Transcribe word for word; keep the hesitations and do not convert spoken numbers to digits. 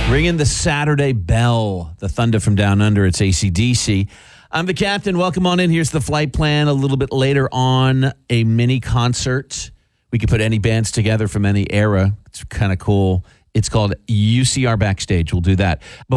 Ringing the Saturday bell, the thunder from down under. It's A C D C. I'm the captain. Welcome on in. Here's the flight plan. A little bit later on, a mini concert. We could put any bands together from any era. It's kind of cool. It's called U C R Backstage. We'll do that. Before